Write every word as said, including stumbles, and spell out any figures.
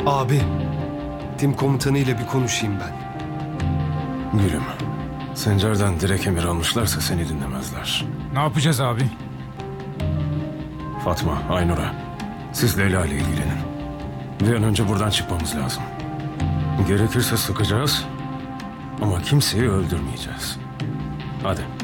Abi, tim komutanı ile bir konuşayım ben. Gülüm, Sencer'den direkt emir almışlarsa seni dinlemezler. Ne yapacağız abi? Fatma, Aynur'a, siz Leyla ile ilgilenin. Bir an önce buradan çıkmamız lazım. Gerekirse sıkacağız ama kimseyi öldürmeyeceğiz. Hadi.